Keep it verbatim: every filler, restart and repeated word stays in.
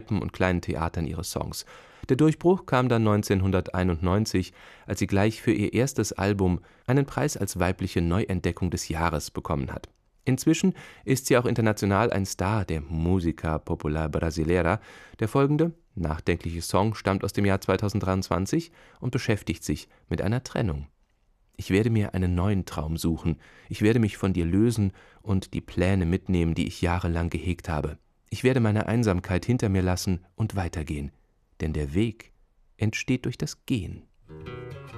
Kneipen und kleinen Theatern ihre Songs. Der Durchbruch kam dann neunzehnhunderteinundneunzig, als sie gleich für ihr erstes Album einen Preis als weibliche Neuentdeckung des Jahres bekommen hat. Inzwischen ist sie auch international ein Star der Música Popular Brasileira. Der folgende, nachdenkliche Song stammt aus dem Jahr zweitausenddreiundzwanzig und beschäftigt sich mit einer Trennung. Ich werde mir einen neuen Traum suchen. Ich werde mich von dir lösen und die Pläne mitnehmen, die ich jahrelang gehegt habe. Ich werde meine Einsamkeit hinter mir lassen und weitergehen. Denn der Weg entsteht durch das Gehen.